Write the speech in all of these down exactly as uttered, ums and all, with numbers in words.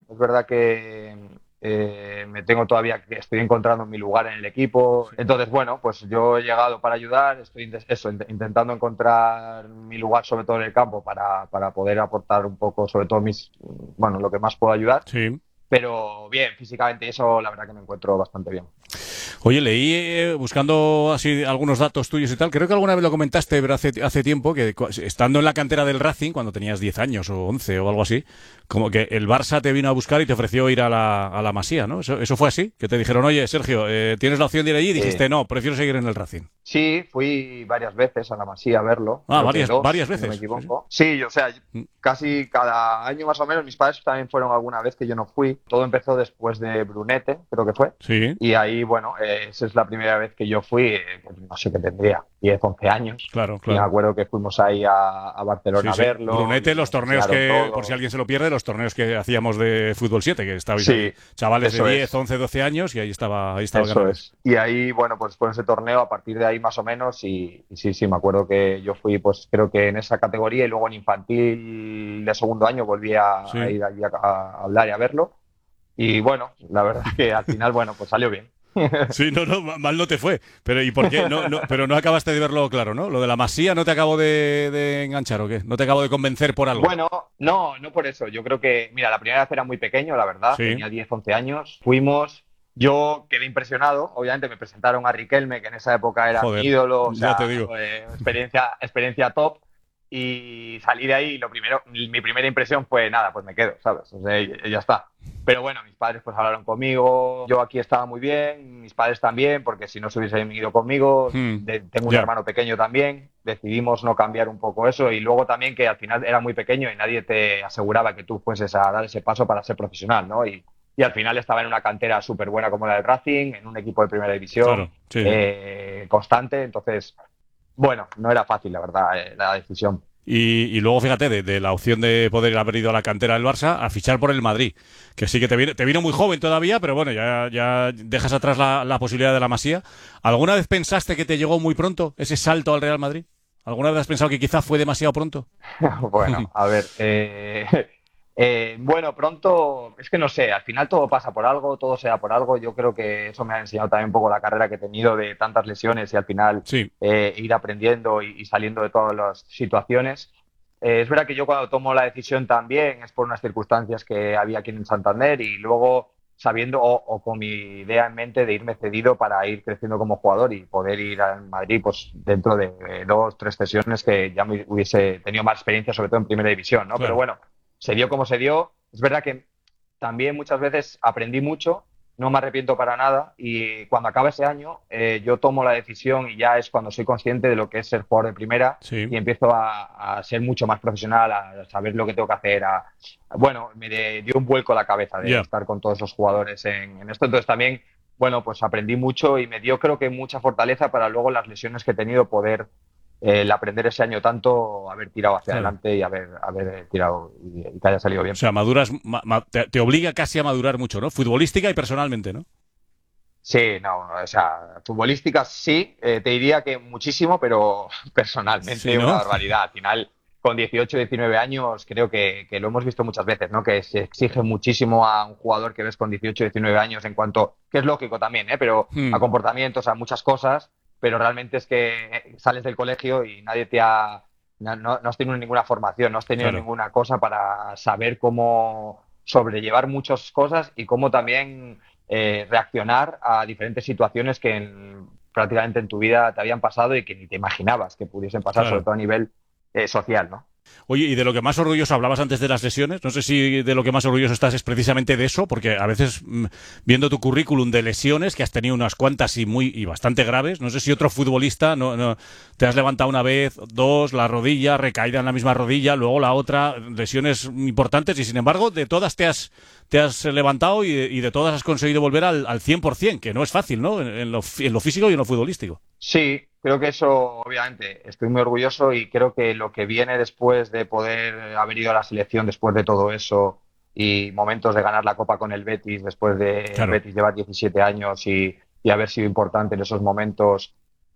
Es verdad que eh, me tengo todavía, que estoy encontrando mi lugar en el equipo. Entonces, bueno, pues yo he llegado para ayudar, estoy eso, intentando encontrar mi lugar, sobre todo en el campo, para, para poder aportar un poco, sobre todo mis, bueno, lo que más puedo ayudar. Sí. Pero bien, físicamente eso la verdad que me encuentro bastante bien. Oye, leí eh, buscando así algunos datos tuyos y tal. Creo que alguna vez lo comentaste, pero hace, hace tiempo, que cu- estando en la cantera del Racing, cuando tenías diez años o once o algo así, como que el Barça te vino a buscar y te ofreció ir a la, a la Masía, ¿no? ¿Eso, eso fue así? Que te dijeron, oye, Sergio, eh, ¿tienes la opción de ir allí? Y Sí. dijiste, no, prefiero seguir en el Racing. Sí, fui varias veces a la Masía a verlo, Ah, creo que varias, varias dos, si no me veces. Sí, sí. equivoco. Sí, o sea, Mm. casi cada año más o menos, mis padres también fueron alguna vez que yo no fui. Todo empezó después de Brunete, creo que fue. Sí, Y ahí, bueno, eh, esa es la primera vez que yo fui, eh, pues no sé qué tendría, diez, once años. claro, Y me claro. acuerdo que fuimos ahí a, a Sí, Barcelona a sí. verlo Brunete, y los nos torneos enseñaron que, por si todo. alguien se lo pierde, los torneos que hacíamos de fútbol siete, que estabais ahí, Sí, chavales de eso diez, es. once, doce años, y ahí estaba, ahí estaba Eso Canales. es. Y ahí, bueno, pues fue ese torneo, a partir de ahí más o menos, y, y sí, sí, me acuerdo que yo fui, pues creo que en esa categoría y luego en infantil de segundo año volví a, a Sí. ir allí a, a hablar y a verlo. Y bueno, la verdad que al final, bueno, pues salió bien. Sí, no, no, mal no te fue. Pero ¿y por qué? No, no, pero no acabaste de verlo claro, ¿no? Lo de la Masía no te acabó de, de enganchar, ¿o qué? ¿No te acabó de convencer por algo? Bueno, no, no por eso. Yo creo que, mira, la primera vez era muy pequeño, la verdad, Sí, tenía diez once años. Fuimos, yo quedé impresionado, obviamente me presentaron a Riquelme, que en esa época era mi joder, ídolo, o ya te sea, digo. eh, experiencia, experiencia top. Y salí de ahí, lo primero, mi primera impresión fue, nada, pues me quedo, ¿sabes? O sea, y- y ya está. Pero bueno, mis padres pues hablaron conmigo, yo aquí estaba muy bien, mis padres también, porque si no se hubiesen ido conmigo, Hmm, de- tengo un ya, hermano pequeño también, decidimos no cambiar un poco eso y luego también que al final era muy pequeño y nadie te aseguraba que tú fueses a dar ese paso para ser profesional, ¿no? Y, y al final estaba en una cantera súper buena como la del Racing, en un equipo de primera división claro, sí, sí. eh, constante, entonces, bueno, no era fácil, la verdad, eh, la decisión. Y, y luego fíjate, de, de la opción de poder haber ido a la cantera del Barça a fichar por el Madrid, que sí que te vino, te vino muy joven todavía, pero bueno, ya, ya dejas atrás la, la posibilidad de la Masía. ¿Alguna vez pensaste que te llegó muy pronto ese salto al Real Madrid? ¿Alguna vez has pensado que quizá fue demasiado pronto? Bueno, a ver, eh, eh, bueno, pronto, es que no sé, al final todo pasa por algo, todo se da por algo. Yo creo que eso me ha enseñado también un poco la carrera que he tenido de tantas lesiones y al final Sí, eh, ir aprendiendo y, y saliendo de todas las situaciones. Eh, es verdad que yo cuando tomo la decisión también es por unas circunstancias que había aquí en Santander y luego sabiendo o, o con mi idea en mente de irme cedido para ir creciendo como jugador y poder ir al Madrid pues dentro de eh, dos, tres sesiones que ya me hubiese tenido más experiencia, sobre todo en primera división, ¿no? Pero claro. bueno, se dio como se dio. Es verdad que también muchas veces aprendí mucho, no me arrepiento para nada y cuando acaba ese año eh, yo tomo la decisión y ya es cuando soy consciente de lo que es ser jugador de primera y Sí, empiezo a, a ser mucho más profesional, a saber lo que tengo que hacer, a, bueno, me de- dio un vuelco a la cabeza de ya. estar con todos los jugadores en, en esto. Entonces también, bueno, pues aprendí mucho y me dio creo que mucha fortaleza para luego las lesiones que he tenido poder eh, el aprender ese año tanto, haber tirado hacia Claro. adelante y haber, haber tirado y, y que haya salido O bien. sea, maduras, ma- ma- te, te obliga casi a madurar mucho, ¿no? Futbolística y personalmente, ¿no? Sí, no, o sea, futbolística sí, eh, te diría que muchísimo, pero Sí, personalmente una ¿no? barbaridad. Al final, con dieciocho, diecinueve años, creo que, que lo hemos visto muchas veces, ¿no? Que se exige muchísimo a un jugador que ves con dieciocho, diecinueve años en cuanto, que es lógico también, ¿eh? Pero Hmm, a comportamientos, a muchas cosas, pero realmente es que sales del colegio y nadie te ha, no, no no has tenido ninguna formación, no has tenido claro. ninguna cosa para saber cómo sobrellevar muchas cosas y cómo también eh, reaccionar a diferentes situaciones que en, prácticamente en tu vida te habían pasado y que ni te imaginabas que pudiesen pasar, sobre Claro. todo a nivel eh, social, ¿no? Oye, y de lo que más orgulloso hablabas antes de las lesiones, no sé si de lo que más orgulloso estás es precisamente de eso, porque a veces mm, viendo tu currículum de lesiones, que has tenido unas cuantas y muy y bastante graves, no sé si otro futbolista no, no te has levantado una vez, dos, la rodilla, recaída en la misma rodilla, luego la otra, lesiones importantes, y sin embargo, de todas te has, te has levantado y, y de todas has conseguido volver al, al cien por ciento, que no es fácil, ¿no? En, en lo, en lo físico y en lo futbolístico. Sí, creo que eso, obviamente, estoy muy orgulloso y creo que lo que viene después de poder haber ido a la selección después de todo eso y momentos de ganar la Copa con el Betis, después de el Claro, Betis llevar diecisiete años y, y haber sido importante en esos momentos,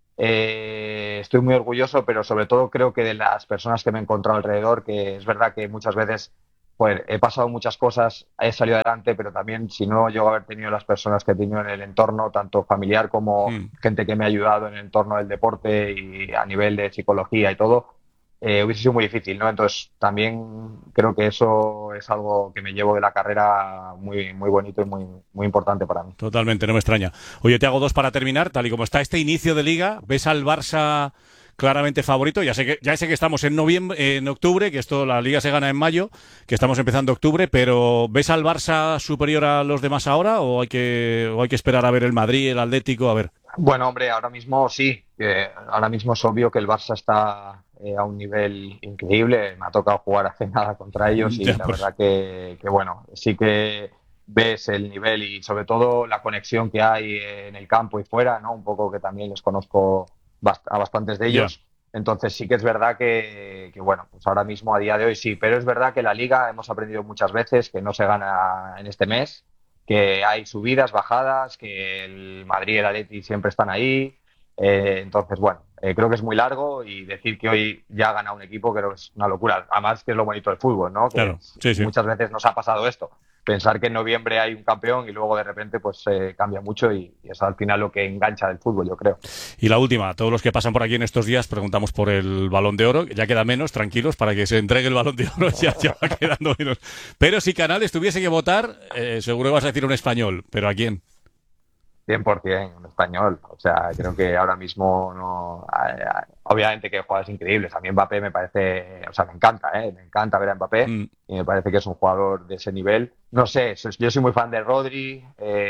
eh, estoy muy orgulloso, pero sobre todo creo que de las personas que me he encontrado alrededor, que es verdad que muchas veces joder, he pasado muchas cosas, he salido adelante, pero también si no llego a haber tenido las personas que he tenido en el entorno, tanto familiar como mm. gente que me ha ayudado en el entorno del deporte y a nivel de psicología y todo, eh, hubiese sido muy difícil, ¿no? Entonces también creo que eso es algo que me llevo de la carrera muy, muy bonito y muy, muy importante para mí. Totalmente, no me extraña. Oye, te hago dos para terminar, tal y como está este inicio de liga, ¿ves al Barça claramente favorito? Ya sé que ya sé que estamos en noviembre, en octubre, que esto la liga se gana en mayo, que estamos empezando octubre, pero ¿ves al Barça superior a los demás ahora o hay que o hay que esperar a ver el Madrid, el Atlético, a ver? Bueno, hombre, ahora mismo sí, que ahora mismo es obvio que el Barça está eh, a un nivel increíble. Me ha tocado jugar hace nada contra ellos y ya, la pues. verdad que, que bueno, sí que ves el nivel y sobre todo la conexión que hay en el campo y fuera, ¿no? Un poco que también les conozco a bastantes de ellos, yeah. Entonces sí que es verdad que, que, bueno, pues ahora mismo a día de hoy sí, pero es verdad que la Liga hemos aprendido muchas veces que no se gana en este mes, que hay subidas, bajadas, que el Madrid y el Atleti siempre están ahí, eh, entonces bueno, eh, creo que es muy largo y decir que hoy ya ha ganado un equipo creo que es una locura, además que es lo bonito del fútbol, ¿no? Que claro, sí, sí. Muchas veces nos ha pasado esto. Pensar que en noviembre hay un campeón y luego de repente pues eh, cambia mucho y, y es al final lo que engancha del fútbol, yo creo. Y la última, todos los que pasan por aquí en estos días preguntamos por el Balón de Oro, ya queda menos, tranquilos, para que se entregue el Balón de Oro, ya, ya va quedando menos. Pero si Canales tuviese que votar, eh, seguro que vas a decir un español, ¿pero a quién? cien por ciento un español, o sea, creo que ahora mismo no, obviamente que hay jugadores increíbles, a mí Mbappé me parece, o sea, me encanta, ¿eh? me encanta ver a Mbappé mm. y me parece que es un jugador de ese nivel, no sé, yo soy muy fan de Rodri,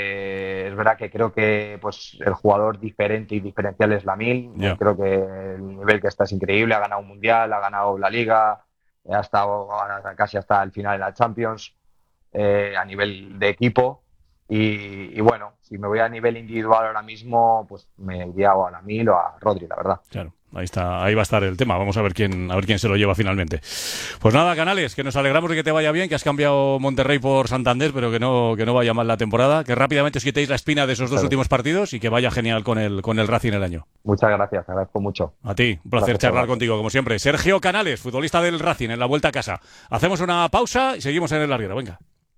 eh, es verdad que creo que pues el jugador diferente y diferencial es Lamine, yeah. creo que el nivel que está es increíble, ha ganado un Mundial, ha ganado la Liga, ha estado casi hasta el final de la Champions, eh, a nivel de equipo. Y, y bueno, si me voy a nivel individual ahora mismo, pues me iría a Lamine o a Rodri, la verdad. Claro, ahí está, ahí va a estar el tema. Vamos a ver quién, a ver quién se lo lleva finalmente. Pues nada, Canales, que nos alegramos de que te vaya bien, que has cambiado Monterrey por Santander, pero que no, que no vaya mal la temporada, que rápidamente os quitéis la espina de esos dos últimos partidos y que vaya genial con el, con el Racing el año. Muchas gracias, te agradezco mucho. A ti, un placer gracias, charlar gracias. contigo, como siempre. Sergio Canales, futbolista del Racing, en la vuelta a casa. Hacemos una pausa y seguimos en el larguero, venga.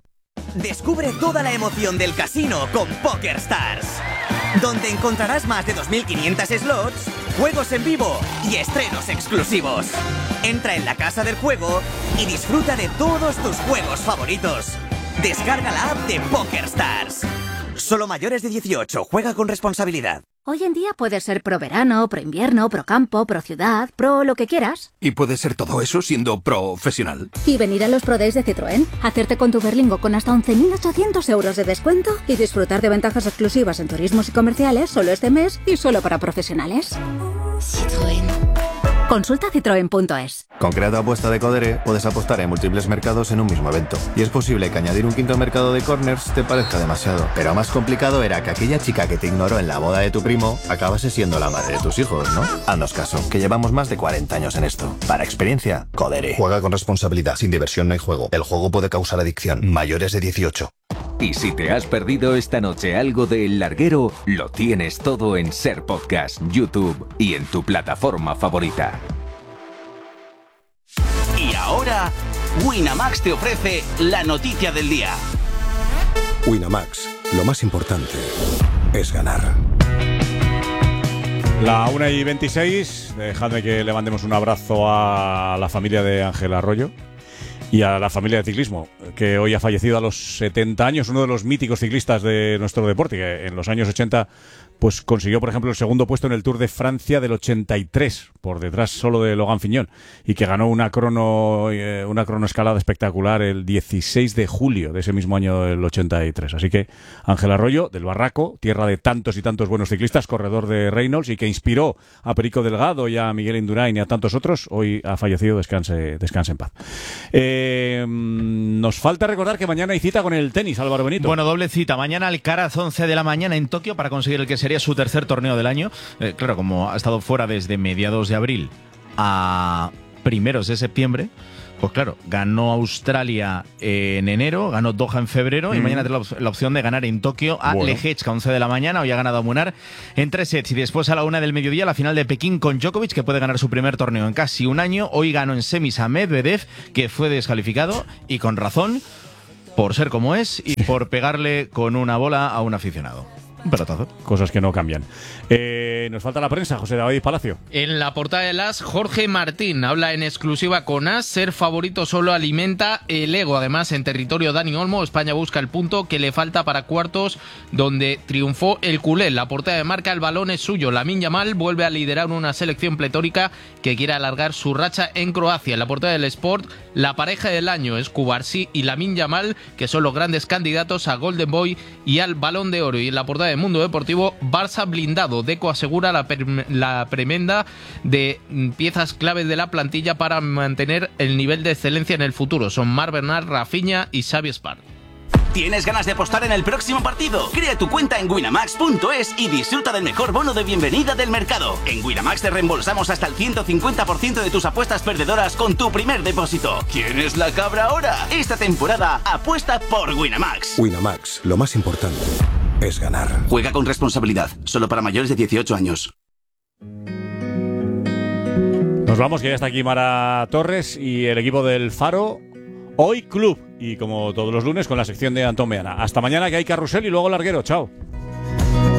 Descubre toda la emoción del casino con PokerStars, donde encontrarás más de dos mil quinientos slots, juegos en vivo y estrenos exclusivos. Entra en la casa del juego y disfruta de todos tus juegos favoritos. Descarga la app de PokerStars. Solo mayores de dieciocho. Juega con responsabilidad. Hoy en día puedes ser pro verano, pro invierno, pro campo, pro ciudad, pro lo que quieras. ¿Y puedes ser todo eso siendo profesional? Y venir a los Pro Days de Citroën, hacerte con tu Berlingo con hasta once mil ochocientos euros de descuento y disfrutar de ventajas exclusivas en turismos y comerciales solo este mes y solo para profesionales. Citroën. Consulta citroen punto es. Con Creato Apuesta de Codere puedes apostar en múltiples mercados en un mismo evento. Y es posible que añadir un quinto mercado de corners te parezca demasiado. Pero más complicado era que aquella chica que te ignoró en la boda de tu primo acabase siendo la madre de tus hijos, ¿no? Haznos caso, que llevamos más de cuarenta años en esto. Para experiencia, Codere. Juega con responsabilidad. Sin diversión no hay juego. El juego puede causar adicción. Mayores de dieciocho. Y si te has perdido esta noche algo de El Larguero, lo tienes todo en Ser Podcast, YouTube y en tu plataforma favorita. Y ahora, Winamax te ofrece la noticia del día. Winamax, lo más importante es ganar. La una y veintiséis, dejadme que le mandemos un abrazo a la familia de Ángel Arroyo y a la familia de ciclismo, que hoy ha fallecido a los setenta años, uno de los míticos ciclistas de nuestro deporte, que en los años ochenta pues consiguió, por ejemplo, el segundo puesto en el Tour de Francia del ochenta y tres, por detrás solo de Logan Fignon, y que ganó una crono eh, una cronoescalada espectacular el dieciséis de julio de ese mismo año del ochenta y tres. Así que Ángel Arroyo, del Barraco, tierra de tantos y tantos buenos ciclistas, corredor de Reynolds y que inspiró a Perico Delgado y a Miguel Indurain y a tantos otros, hoy ha fallecido, descanse, descanse en paz. Eh, nos falta recordar que mañana hay cita con el tenis, Álvaro Benito. Bueno, doble cita. Mañana Alcaraz, once de la mañana en Tokio, para conseguir el que sería su tercer torneo del año. Eh, claro, como ha estado fuera desde mediados de abril a primeros de septiembre, Pues claro, ganó Australia en enero, ganó Doha en febrero mm. y mañana tiene la, la opción de ganar en Tokio a bueno. Lehečka a once de la mañana. Hoy ha ganado a Munar en tres sets y después a la una del mediodía la final de Pekín con Djokovic, que puede ganar su primer torneo en casi un año. Hoy ganó en semis a Medvedev, que fue descalificado y con razón, por ser como es y por pegarle con una bola a un aficionado. Un pelotazo. Cosas que no cambian. Eh, nos falta la prensa, José David Palacio. En la portada de As, Jorge Martín habla en exclusiva con As. Ser favorito solo alimenta el ego. Además, en territorio Dani Olmo, España busca el punto que le falta para cuartos, donde triunfó el culé. La portada de Marca, el balón es suyo. Lamine Yamal vuelve a liderar una selección pletórica que quiere alargar su racha en Croacia. En la portada del Sport, la pareja del año es Cubarsí y Lamine Yamal, que son los grandes candidatos a Golden Boy y al Balón de Oro. Y en la portada de Mundo Deportivo, Barça blindado. Deco asegura la, per- la premenda de piezas claves de la plantilla para mantener el nivel de excelencia en el futuro. Son Marc Bernat, Rafinha y Xavi Espar. ¿Tienes ganas de apostar en el próximo partido? Crea tu cuenta en winamax punto es y disfruta del mejor bono de bienvenida del mercado. En Winamax te reembolsamos hasta el ciento cincuenta por ciento de tus apuestas perdedoras con tu primer depósito. ¿Quién es la cabra ahora? Esta temporada apuesta por Winamax. Winamax, lo más importante es ganar. Juega con responsabilidad, solo para mayores de dieciocho años. Nos vamos, que ya está aquí Mara Torres y el equipo del Faro. Hoy Club, y como todos los lunes con la sección de Antón Meana. Hasta mañana, que hay carrusel y luego larguero. Chao.